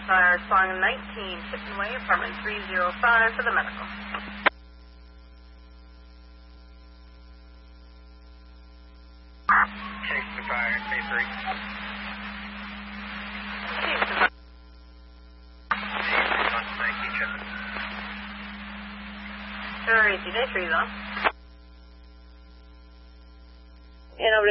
Fire Song 19, Tipton Way, apartment 305 for the medical. Chase the fire, K3. Sure, easy day, trees on. And over